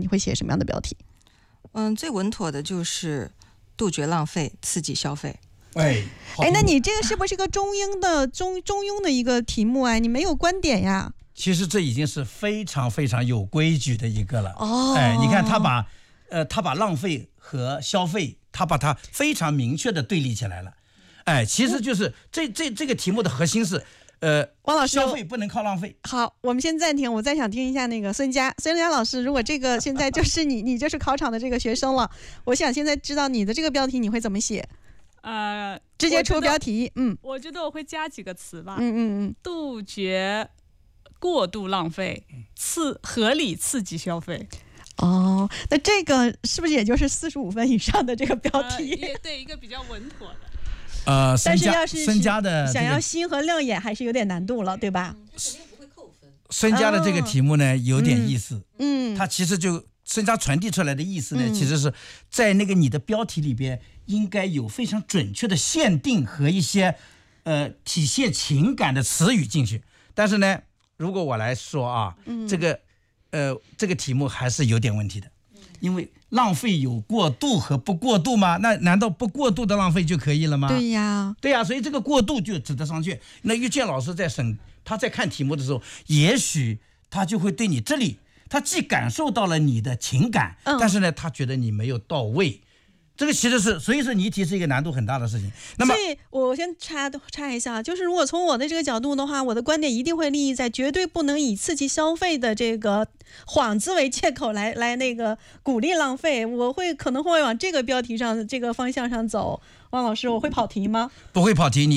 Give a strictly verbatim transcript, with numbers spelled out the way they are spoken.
会写什么样的标题？ 嗯，最稳妥的就是杜绝浪费，刺激消费。 哎， 哎，那你这个是不是个中英的中中庸的一个题目啊？你没有观点呀？ 其实这已经是非常非常有规矩的一个了。 哦， 哎，你看他把，呃，他把浪费和消费，他把它非常明确的对立起来了。哎，其实就是这这这个题目的核心是，呃， 王老师， 消费不能靠浪费。 好，我们先暂停，我再想听一下那个孙佳，孙佳老师，如果这个现在就是你，你就是考场的这个学生了，我想现在知道你的这个标题你会怎么写？ 呃， 直接出标题。嗯， 我觉得我会加几个词吧。 嗯嗯嗯， 杜绝过度浪费，刺合理刺激消费。 哦，那这个是不是也就是四十五分以上的这个标题？ 呃、也对，一个比较稳妥的。 呃， 但是要是孙佳的、这个、 想要新和亮眼还是有点难度了，对吧？ 肯定不会扣分。 孙佳的这个题目呢，哦、有点意思。 嗯， 它其实就孙佳传递出来的意思呢， 嗯、 其实是在那个你的标题里边应该有非常准确的限定和一些呃体现情感的词语进去。但是呢，如果我来说啊，嗯、这个呃这个题目还是有点问题的，因为浪费有过度和不过度吗？那难道不过度的浪费就可以了吗？ 对呀， 对呀，所以这个过度就值得商榷。那于建老师在审他在看题目的时候，也许他就会对你这里，他既感受到了你的情感，嗯、但是呢，他觉得你没有到位。这个其实是，所以说拟题是一个难度很大的事情。那么， 所以我先插插一下，就是如果从我的这个角度的话，我的观点一定会立意在绝对不能以刺激消费的这个幌子为借口来来那个鼓励浪费。我会可能会往这个标题上这个方向上走。汪老师，我会跑题吗？ 不会跑题，你